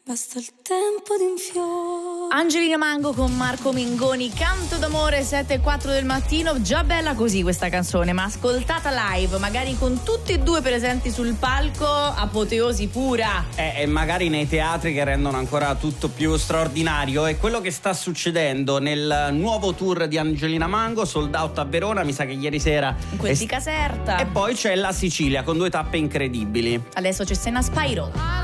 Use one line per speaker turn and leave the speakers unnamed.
Basta il tempo di un fiore.
Angelina Mango con Marco Mengoni, Canto d'amore, 7:04 del mattino. Già bella così questa canzone, ma ascoltata live, magari con tutti e due presenti sul palco, apoteosi pura.
E magari nei teatri che rendono ancora tutto più straordinario. È quello che sta succedendo nel nuovo tour di Angelina Mango, sold out a Verona, mi sa che ieri sera
In quel di Caserta.
E poi c'è la Sicilia con 2 tappe incredibili.
Adesso c'è Senna Spyro.